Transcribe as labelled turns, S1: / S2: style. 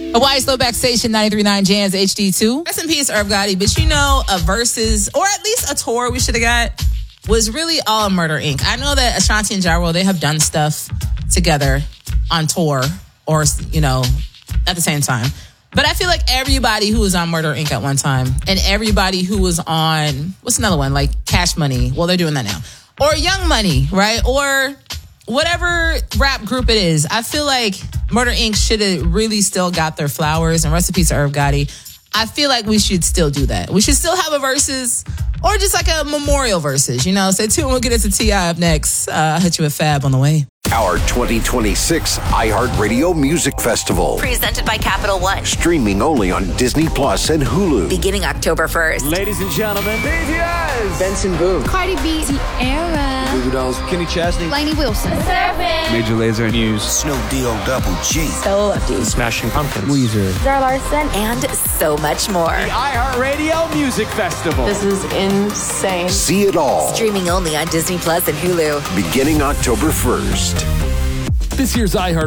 S1: Hawaii Slowback Station 93.9 Jams HD2. Rest in peace, Irv Gotti. But you know, a versus, or at least a tour we should have got, was really all Murder Inc. I know that Ashanti and Ja Rule, they have done stuff together on tour or, you know, at the same time. But I feel like everybody who was on Murder Inc. at one time and everybody who was on, what's another one? Like Cash Money. Well, they're doing that now. Or Young Money, right? Or whatever rap group it is. I feel like Murder Inc. should have really still got their flowers. And rest in peace to Irv Gotti. I feel like we should still do that. We should still have a versus or just like a memorial versus, you know. Stay tuned. We'll get into T.I. up next. I'll hit you with Fab on the way.
S2: Our 2026 iHeartRadio Music Festival.
S3: Presented by Capital One.
S2: Streaming only on Disney Plus and Hulu.
S3: Beginning October 1st.
S4: Ladies and gentlemen, BTS.
S5: Benson Boone.
S6: Cardi B. Tierra.
S5: Goo Goo Dolls.
S4: Kenny Chesney.
S6: Lainey Wilson.
S4: Major Lazer News.
S7: Snoop D-O-Double-G.
S6: Stella Lefty.
S4: Smashing Pumpkins. Weezer.
S6: Zara Larson.
S3: And so much more.
S4: The iHeartRadio Music Festival.
S6: This is insane.
S2: See it all.
S3: Streaming only on Disney Plus and Hulu.
S2: Beginning October 1st.
S8: This year's iHeart